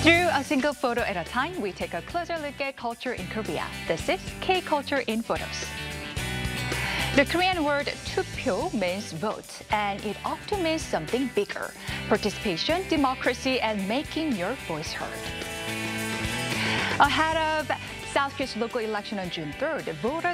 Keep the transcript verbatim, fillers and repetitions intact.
Through a single photo at a time, we take a closer look at culture in Korea. This is K-Culture in Photos. The Korean word 투표 means vote, and it often means something bigger: participation, democracy, and making your voice heard. Ahead of South Korea's local election on June third, voters